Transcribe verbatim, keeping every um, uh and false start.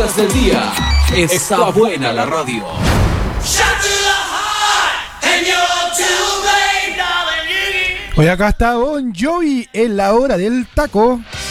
horas del día. Está buena la radio. Hoy acá está Bon Jovi en la hora del taco.